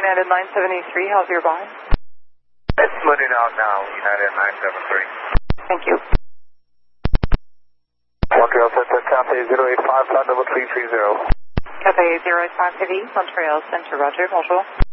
United 973, how's your bond? It's splitting out now, United 973. Thank you. Montreal Center, Cathay 085, flight level 330. Cathay 085 Heavy, Montreal Center, roger, bonjour.